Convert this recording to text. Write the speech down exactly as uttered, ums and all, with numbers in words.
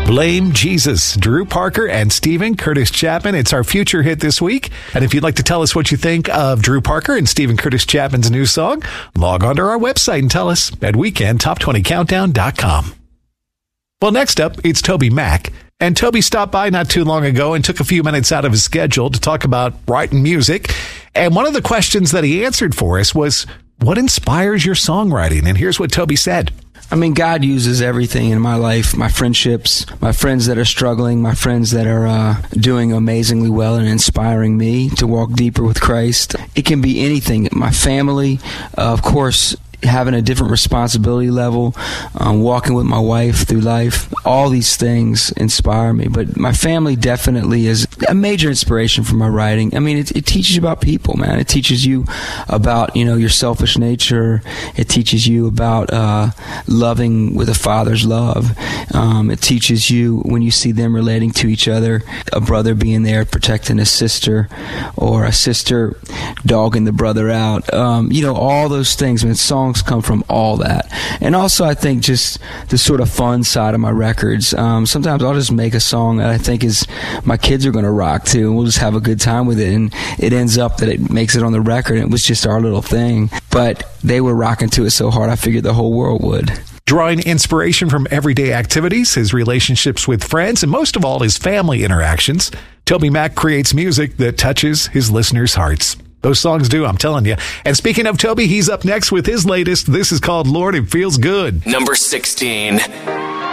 Blame Jesus. Drew Parker and Stephen Curtis Chapman. It's our future hit this week. And if you'd like to tell us what you think of Drew Parker and Stephen Curtis Chapman's new song, log on to our website and tell us at weekend top twenty countdown dot com. Well, next up, it's Toby Mac. And Toby stopped by not too long ago and took a few minutes out of his schedule to talk about writing music. And one of the questions that he answered for us was, what inspires your songwriting? And here's what Toby said. I mean, God uses everything in my life, my friendships, my friends that are struggling, my friends that are uh, doing amazingly well and inspiring me to walk deeper with Christ. It can be anything. My family, uh, of course, having a different responsibility level, um, walking with my wife through life. All these things inspire me. But my family definitely is a major inspiration for my writing. I mean, it, it teaches you about people, man. It teaches you about, you know, your selfish nature. It teaches you about uh, loving with a father's love. Um, it teaches you when you see them relating to each other, a brother being there protecting a sister, or a sister dogging the brother out. Um, you know, all those things. I mean, songs come from all that. And also, I think just the sort of fun side of my records. Um, sometimes I'll just make a song that I think is my kids are going to rock to, and we'll just have a good time with it. And it ends up that it makes it on the record. And it was just our little thing, but they were rocking to it so hard, I figured the whole world would. Drawing inspiration from everyday activities, his relationships with friends, and most of all, his family interactions, Toby Mac creates music that touches his listeners' hearts. Those songs do, I'm telling you. And speaking of Toby, he's up next with his latest. This is called Lord, It Feels Good. Number sixteen.